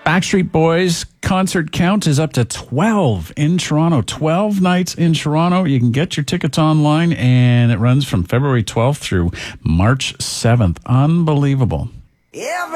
Backstreet Boys concert count is up to 12 in Toronto. 12 nights in Toronto. You can get your tickets online, and it runs from February 12th through March 7th. Unbelievable.